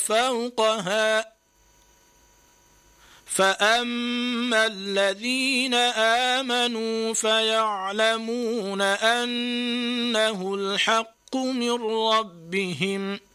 فوقها فأما الذين آمنوا فيعلمون أنه الحق من ربهم